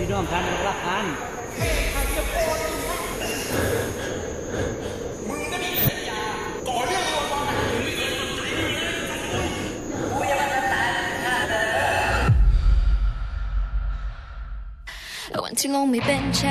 พี่น้องกันรักกันวันที่ลงไม่เป็นใจ